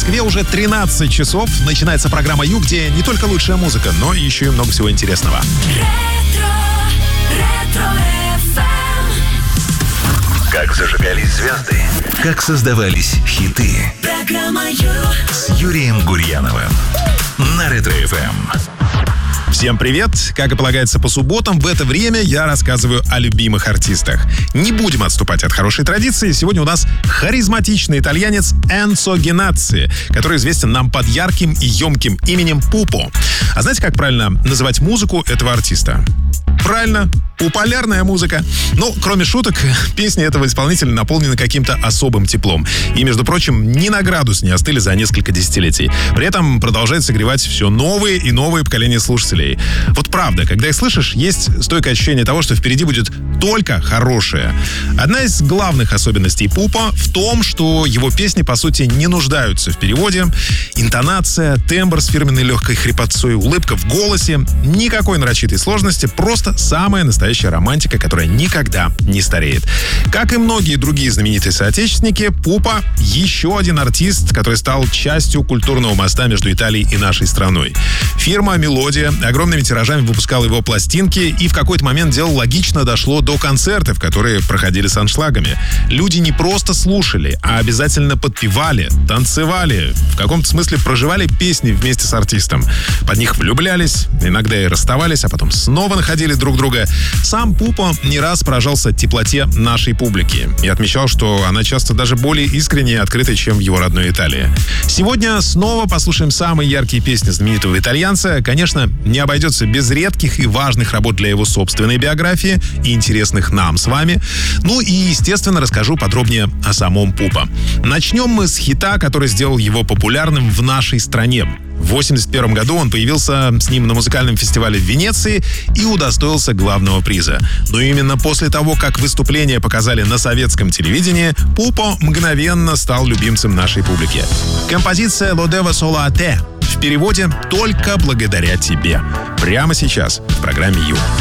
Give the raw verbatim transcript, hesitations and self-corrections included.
Москве уже тринадцать часов. Начинается программа «Ю», где не только лучшая музыка, но еще и много всего интересного. Ретро, ретро-эф эм. Как зажигались звезды, как создавались хиты. Программа «Ю» С Юрием Гурьяновым на Ретро-эф эм. Всем привет! Как и полагается по субботам, в это время я рассказываю о любимых артистах. Не будем отступать от хорошей традиции. Сегодня у нас харизматичный итальянец Энцо Генацци, который известен нам под ярким и емким именем Пупо. А знаете, как правильно называть музыку этого артиста? Правильно, популярная музыка. Ну, кроме шуток, песни этого исполнителя наполнены каким-то особым теплом. И, между прочим, ни на градус не остыли за несколько десятилетий. При этом продолжает согревать все новые и новые поколения слушателей. Вот правда, когда их слышишь, есть стойкое ощущение того, что впереди будет только хорошее. Одна из главных особенностей Пупо в том, что его песни, по сути, не нуждаются в переводе. Интонация, тембр с фирменной легкой хрипотцой, улыбка в голосе. Никакой нарочитой сложности, просто самая настоящая романтика, которая никогда не стареет. Как и многие другие знаменитые соотечественники, Пупо — еще один артист, который стал частью культурного моста между Италией и нашей страной. Фирма «Мелодия» огромными тиражами выпускала его пластинки, и в какой-то момент дело логично дошло до концертов, которые проходили с аншлагами. Люди не просто слушали, а обязательно подпевали, танцевали, в каком-то смысле проживали песни вместе с артистом. Под них влюблялись, иногда и расставались, а потом снова находили друг друга. Сам Пупо не раз поражался теплоте нашей публики и отмечал, что она часто даже более искренней и открытой, чем в его родной Италии. Сегодня снова послушаем самые яркие песни знаменитого итальянца. Конечно, не обойдется без редких и важных работ для его собственной биографии и интересных нам с вами. Ну и, естественно, расскажу подробнее о самом Пупо. Начнем мы с хита, который сделал его популярным в нашей стране. В восемьдесят первом году он появился с ним на музыкальном фестивале в Венеции и удостоился главного приза. Но именно после того, как выступление показали на советском телевидении, Пупо мгновенно стал любимцем нашей публики. Композиция «Lo devo solo a te» в переводе «Только благодаря тебе». Прямо сейчас в программе «Ю».